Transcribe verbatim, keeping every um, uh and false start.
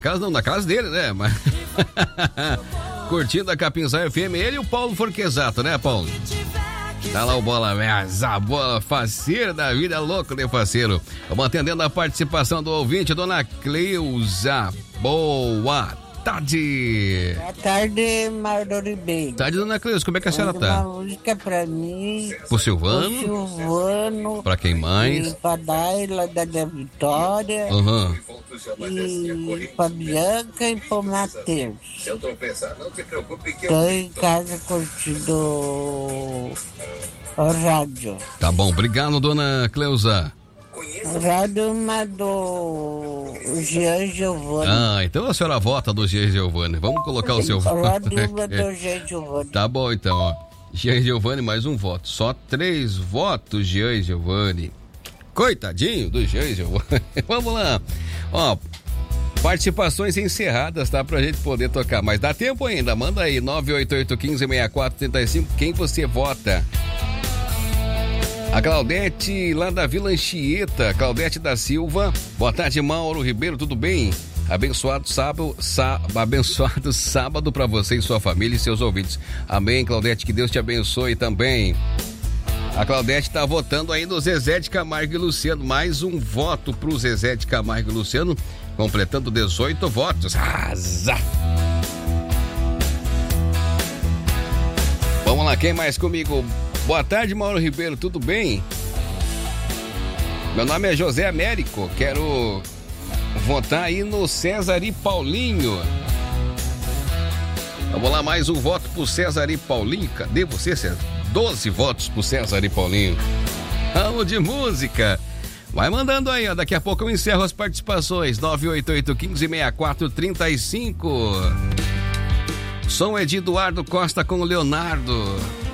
Casa não, na casa dele, né? Mas... Curtindo a Capinzá F M, ele e o Paulo Forquesato, né, Paulo? Tá lá o Bola Mesa, a bola faceira da vida, louco, né, faceiro? Vamos atendendo a participação do ouvinte, dona Cleusa. Boa tarde. Boa tarde, Mauro Ribeiro. Tarde, dona Cleusa, como é que a senhora tá? Uma música pra mim. Pro Silvano. Pro Silvano. Pra quem mais? E pra Daila da, da Vitória. Aham. Uhum. E pra Bianca e pro Matheus. Tô em casa curtindo o rádio. Tá bom, obrigado, dona Cleusa. O rádio uma do Jean Giovanni. Ah, então a senhora vota do Jean Giovanni. Vamos colocar o seu voto. O rádio uma do Jean Giovanni. Tá bom, então, ó. Jean Giovanni, mais um voto. Só três votos, Jean Giovanni. Coitadinho do Jean Giovanni. Vamos lá. Ó, participações encerradas, tá? Pra gente poder tocar. Mas dá tempo ainda. Manda aí, nove oito oito, um cinco, seis quatro três cinco. Quem você vota? A Claudete, lá da Vila Anchieta. Claudete da Silva. Boa tarde, Mauro Ribeiro, tudo bem? Abençoado sábado, sá, abençoado sábado pra você e sua família e seus ouvintes. Amém, Claudete, que Deus te abençoe também. A Claudete tá votando aí no Zezé de Camargo e Luciano. Mais um voto pro Zezé de Camargo e Luciano, completando dezoito votos. Arrasa! Vamos lá, quem mais comigo? Boa tarde, Mauro Ribeiro, tudo bem? Meu nome é José Américo, quero votar aí no César e Paulinho. Vamos lá, mais um voto pro César e Paulinho. Cadê você, César? doze votos pro César e Paulinho. Vamos de música. Vai mandando aí, ó. Daqui a pouco eu encerro as participações. nove oito oito, um cinco, seis quatro três cinco. Som é de Eduardo Costa com o Leonardo.